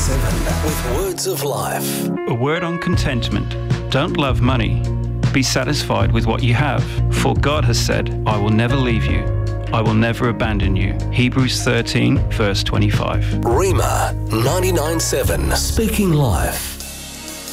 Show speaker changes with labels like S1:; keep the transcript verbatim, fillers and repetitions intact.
S1: seven with Words of Life.
S2: A word on contentment. Don't love money. Be satisfied with what you have. For God has said, I will never leave you. I will never abandon you. Hebrews thirteen, verse twenty-five.
S1: Rhema ninety-nine seven, Speaking Life.